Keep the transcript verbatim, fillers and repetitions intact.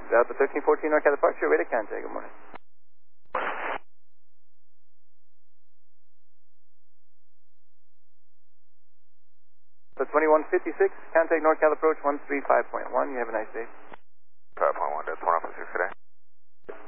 Delta thirteen fourteen NorCal departure, radar contact, good morning. So twenty-one fifty-six, contact NorCal approach one three five point one, you have a nice day. five point one, that's one off of six today.